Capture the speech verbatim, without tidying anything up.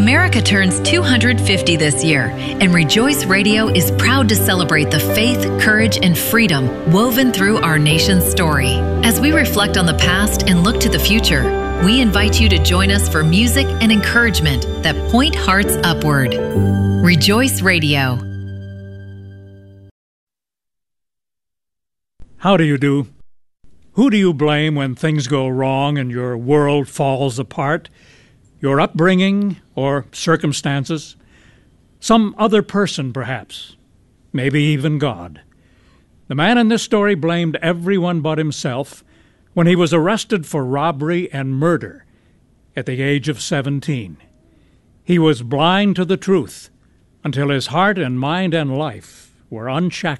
America turns two hundred fifty this year, and Rejoice Radio is proud to celebrate the faith, courage, and freedom woven through our nation's story. As we reflect on the past and look to the future, we invite you to join us for music and encouragement that point hearts upward. Rejoice Radio. How do you do? Who do you blame when things go wrong and your world falls apart? Your upbringing or circumstances? Some other person, perhaps. Maybe even God. The man in this story blamed everyone but himself when he was arrested for robbery and murder at the age of seventeen. He was blind to the truth until his heart and mind and life were unshackled.